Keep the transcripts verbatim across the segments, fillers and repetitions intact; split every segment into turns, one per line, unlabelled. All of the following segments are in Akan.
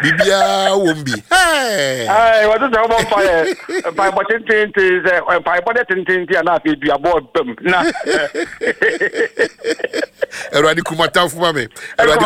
Bibia won't be. Hey,
I was just about fire. By what intent is by what intent and not be about them.
Eradi kumata for me. Eradi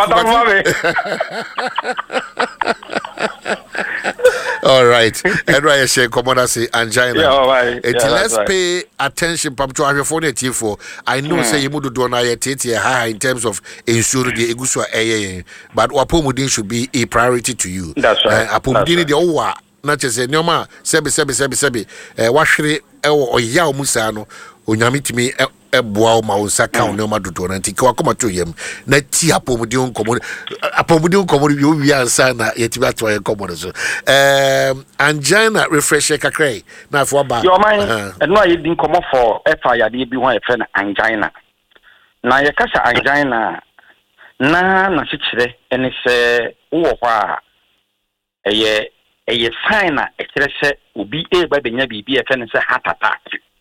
kumata. All right. Eradi share common say angina.
Yeah, all right.
Yeah, let's right. pay attention pam to our phone at for. I know mm. say you mudu do na yet high in terms of ensuring the egusu eh but apomudin should be a priority to you.
That's right.
Uh, apomudin the owa not just say nyoma sebi sebi sebi sebi eh wahwere e oya omusa no onyame timi eboa ma onsa ka nyoma dodo na ntiki wakoma to yem na ti apomudin komo apomudin komo bi owi ansa na yetibi ato ye komo so um angina refresher kakrai na afo ba
your mind e no ayi din komo for efa yade bi ho e fe na angina na ye kasa angina na na sichire ene se wo ho a eye eye sign na e kire se obi e ba benya bibi e fe ne se heart attack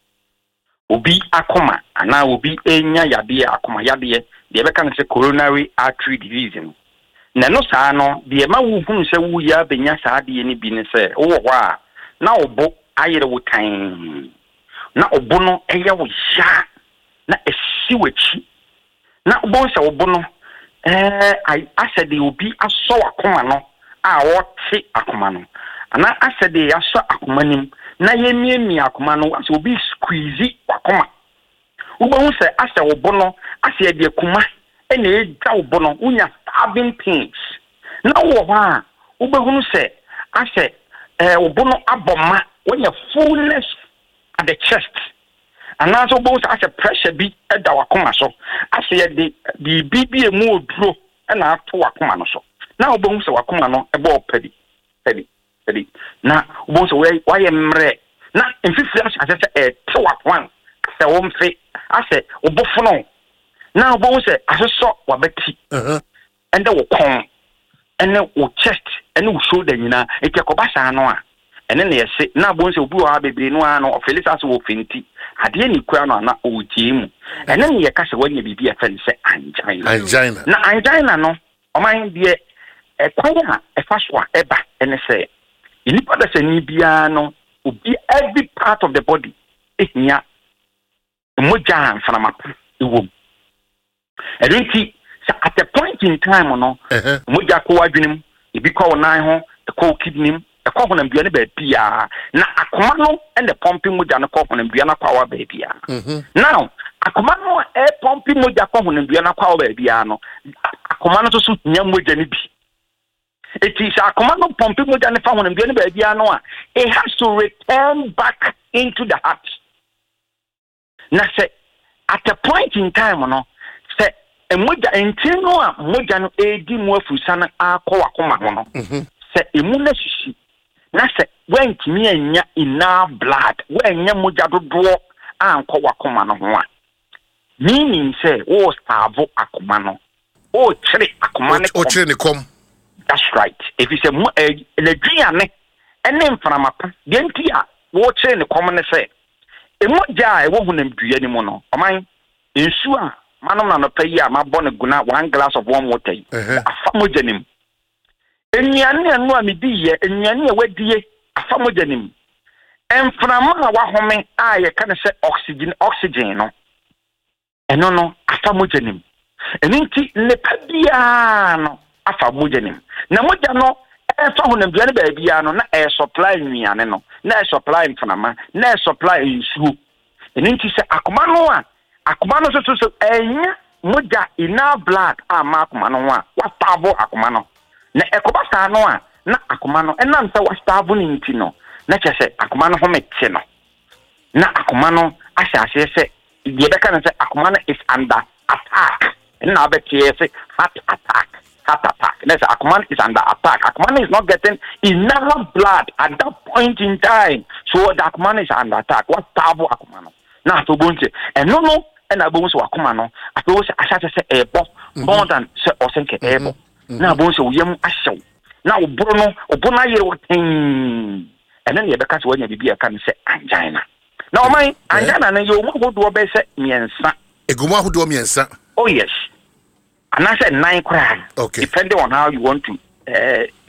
obi akoma ana obi enya yade akoma yade de be kan se coronary artery disease na no saa no de ma wo hunu se wo ya benya saa de ni bi ne se wo ho a na obo ayere wo kan na obo no eye wo sha na esi wachi na obo se obo no eh I asede obi aso akoma no a wote akoma no ana asede aso akoma nim na yemiemi akoma no ase obi squeeze akoma ubo hu se ase obo no ase de akoma ene eja obo no unya stabbing pains na wo ha ubo hu se ase eh obo no aboma wonya fullness at the chest and also both as a pressure be at our coma so I say the the B B emu oduro and I to wakoma no so now both say wakoma no e bo pedi pedi pedi na both say why emre na mfifi as I say e to wakwan say wo mfe I say obofo no now both say asoso wabeti uh-huh and the wo kon and wo chest and wo shoulder nyina e kekoba sa no a ene na yesi na bonse obi wa bebre no ano Felix as wo fenti ade ni kwa no na o tiemu ene ne yeka se wanya bibi afen se angina
angina
na angina no o man de e kwanya e faswa eba ene se inipa da se ni bia no obi every part of the body ehia moja anfana ewo edenti at a point in time no moja ko adwenem ebi ko nan ho e ko kidney e ko honam bia ne ba bia na akoma no and the pumping moja no ko honam bia na kwa wa ba bia now akoma no e pumping moja ko honam bia na kwa wa ba bia no akoma no so nya moja ne bi it is akoma no pumping moja ne fa honam bia ne ba bia no a it has to return back into the heart na say at a point in time no say e moja entino a moja no edi mu afusa na akọ akoma ho no say emu na shishi na say when kimi anya enough blood when nya moja dodo anko wakoma no ho a meaning say o starve akoma no o chire akoma ne
o chire ne kom
that's right if you say na duane ene mframapa de nti a wo chire ne kom ne say emoja e wo hunam duane mu no oman ensu a manom na no payi a mabɔ ne guna one glass of warm water afa moja nim enyane anu a medi ye enyane a wadie afa moja nim emframa a wahome a ye ka ne se oxygen oxygen no eno no afa moja nim eninti ne pabia no afa moja nim na moja no e fa honam duane ba bia no na e supply nnuane no na e supply mframa na e supply nsuo eninti se akoma no a akoma no so so enya moja ina blood ama akoma no a wa stable akoma no na ekoba sa no a na akoma no enam se wa stable ni nti no na chese akoma no ho mete no na akoma no asase se ye beka na se akoma no is under attack na abeti se heart attack heart attack na se akoma is under attack akoma is not getting enough blood at that point in time so the akoma is under attack wa stable akoma no na to bonche eno no and I bones wakoma no ato se asase se ebo more than se osenke ebo na bones wo yam ahyew na obro no obro na yere woten ene ne yebeka se wanya bibia ka ne se angina na o man angina na yo mo godo be se miensa
egumo ahodo miensa
oh yes and I said nine cry
okay
depending on how you want to uh